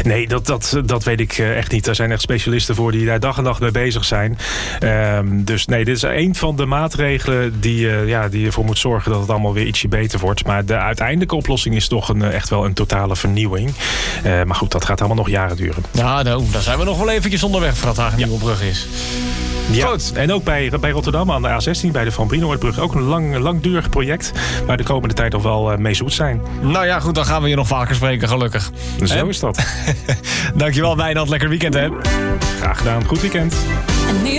Nee, dat weet ik echt niet. Er zijn echt specialisten voor die daar dag en nacht mee bezig zijn. Dus nee, dit is een van de maatregelen die ervoor moet zorgen dat het allemaal weer ietsje beter wordt. Maar de uiteindelijke oplossing is toch echt wel een totale vernieuwing. Maar goed, dat gaat allemaal nog jaren duren. Ja, daar zijn we nog wel eventjes onderweg voordat daar een nieuwe brug is. Ja. Goed. En ook bij Rotterdam aan de A16, bij de Van Brienoordbrug, ook een langdurig project waar de komende tijd nog wel mee zoet zijn. Nou ja, goed, dan gaan we je nog vaker spreken, gelukkig. Zo is dat. Dankjewel, Wijnand. Lekker weekend, hè? Graag gedaan. Goed weekend.